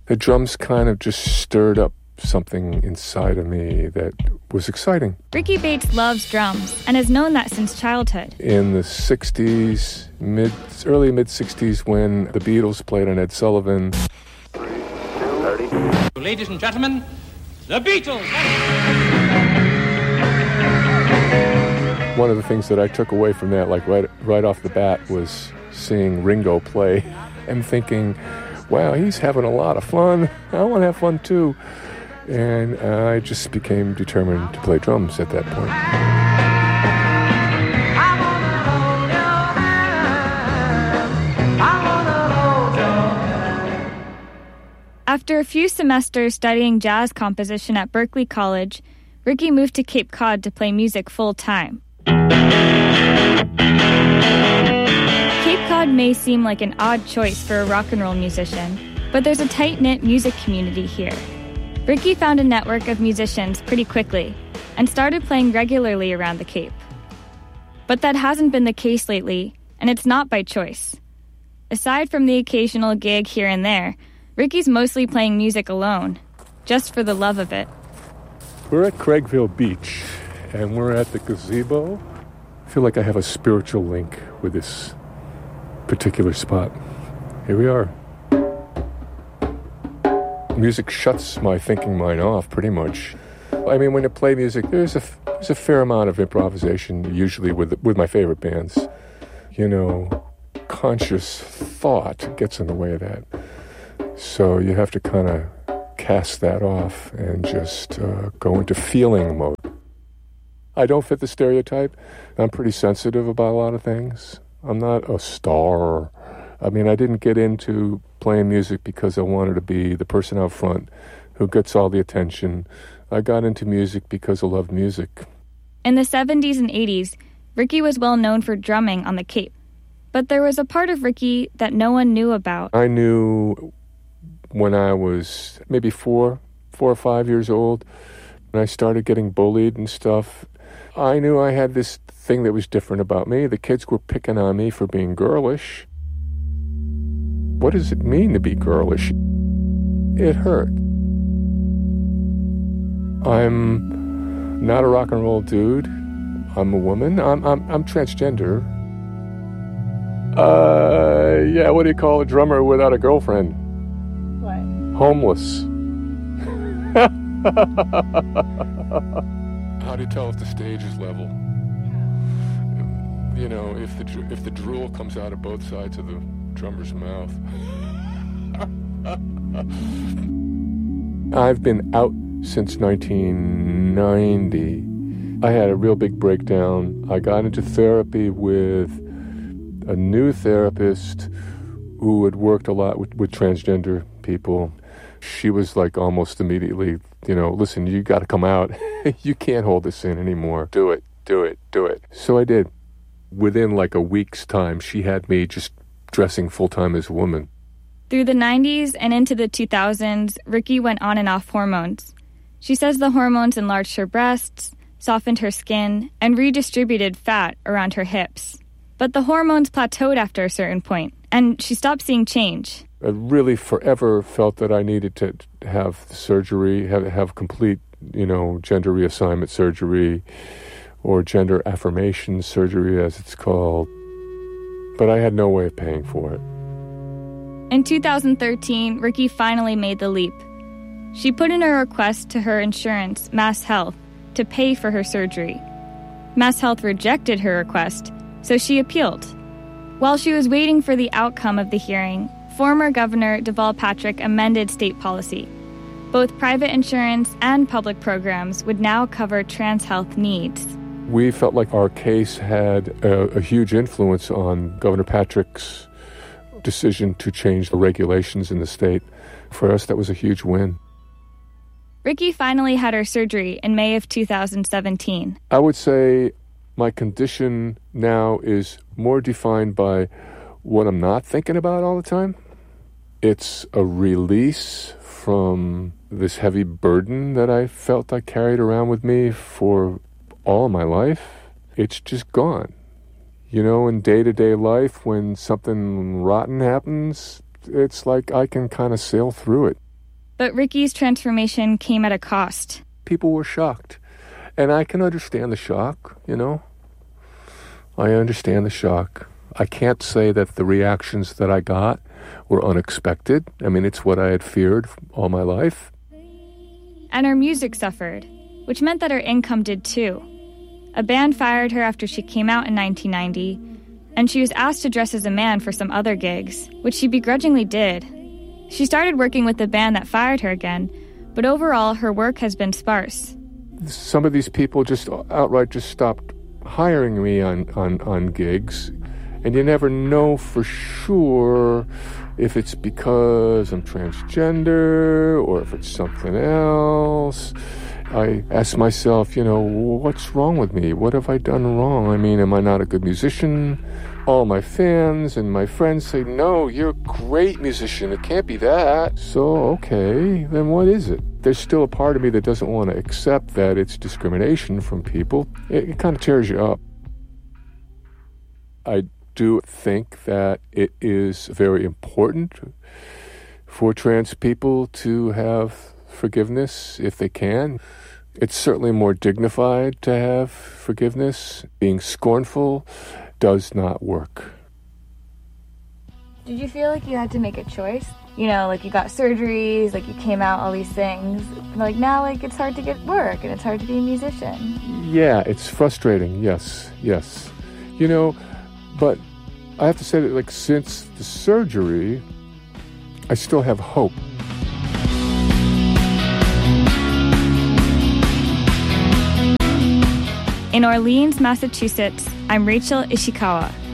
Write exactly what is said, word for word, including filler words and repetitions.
The drums kind of just stirred up something inside of me that was exciting. Ricky Bates loves drums and has known that since childhood. In the sixties, mid, early mid-sixties, when the Beatles played on Ed Sullivan. Ladies and gentlemen, the Beatles! One of the things that I took away from that, like right, right off the bat, was seeing Ringo play and thinking, wow, he's having a lot of fun. I want to have fun too. And I just became determined to play drums at that point. After a few semesters studying jazz composition at Berklee College, Ricky moved to Cape Cod to play music full-time. Cape Cod may seem like an odd choice for a rock and roll musician, but there's a tight-knit music community here. Ricky found a network of musicians pretty quickly and started playing regularly around the Cape. But that hasn't been the case lately, and it's not by choice. Aside from the occasional gig here and there, Ricky's mostly playing music alone, just for the love of it. We're at Craigville Beach, and we're at the gazebo. I feel like I have a spiritual link with this particular spot. Here we are. Music shuts my thinking mind off, pretty much. I mean, when you play music, there's a, there's a fair amount of improvisation, usually with with my favorite bands. You know, conscious thought gets in the way of that. So you have to kind of cast that off and just uh, go into feeling mode. I don't fit the stereotype. I'm pretty sensitive about a lot of things. I'm not a star. I mean, I didn't get into playing music because I wanted to be the person out front who gets all the attention. I got into music because I loved music. In the seventies and eighties, Ricky was well known for drumming on the Cape. But there was a part of Ricky that no one knew about. I knew when I was maybe four, four or five years old, and I started getting bullied and stuff. I knew I had this thing that was different about me. The kids were picking on me for being girlish. What does it mean to be girlish? It hurt. I'm not a rock and roll dude. I'm a woman. I'm I'm I'm transgender. Uh, yeah. What do you call a drummer without a girlfriend? What? Homeless. How do you tell if the stage is level? You know, if the if the drool comes out of both sides of the drummer's mouth. I've been out since nineteen ninety. I had a real big breakdown. I got into therapy with a new therapist who had worked a lot with, with transgender people. She was like almost immediately, you know, listen, you got to come out. You can't hold this in anymore. Do it, do it, do it. So I did. Within like a week's time, she had me just dressing full-time as a woman. Through the nineties and into the two thousands, Ricky went on and off hormones. She says the hormones enlarged her breasts, softened her skin, and redistributed fat around her hips. But the hormones plateaued after a certain point, and she stopped seeing change. I really forever felt that I needed to have surgery, have, have complete, you know, gender reassignment surgery, or gender affirmation surgery, as it's called. But I had no way of paying for it. In two thousand thirteen, Ricky finally made the leap. She put in a request to her insurance, Mass Health, to pay for her surgery. Mass Health rejected her request, so she appealed. While she was waiting for the outcome of the hearing, former Governor Deval Patrick amended state policy. Both private insurance and public programs would now cover trans health needs. We felt like our case had a, a huge influence on Governor Patrick's decision to change the regulations in the state. For us, that was a huge win. Ricky finally had her surgery in May of two thousand seventeen. I would say my condition now is more defined by what I'm not thinking about all the time. It's a release from this heavy burden that I felt I carried around with me for all my life. It's just gone. You know, in day-to-day life, when something rotten happens, it's like I can kind of sail through it. But Ricky's transformation came at a cost. People were shocked. And I can understand the shock, you know. I understand the shock. I can't say that the reactions that I got were unexpected. I mean, it's what I had feared all my life. And her music suffered, which meant that her income did too. A band fired her after she came out in nineteen ninety, and she was asked to dress as a man for some other gigs, which she begrudgingly did. She started working with the band that fired her again, but overall her work has been sparse. Some of these people just outright just stopped hiring me on, on, on gigs, and you never know for sure if it's because I'm transgender or if it's something else. I ask myself, you know, what's wrong with me? What have I done wrong? I mean, am I not a good musician? All my fans and my friends say, no, you're a great musician. It can't be that. So, okay, then what is it? There's still a part of me that doesn't want to accept that it's discrimination from people. It, it kind of tears you up. I do think that it is very important for trans people to have forgiveness if they can. It's certainly more dignified to have forgiveness. Being scornful does not work. Did you feel like you had to make a choice? You know, like you got surgeries, like you came out, all these things. Like now, like it's hard to get work and it's hard to be a musician. Yeah, it's frustrating. Yes, yes. You know, but I have to say that, like, since the surgery, I still have hope. In Orleans, Massachusetts, I'm Rachel Ishikawa.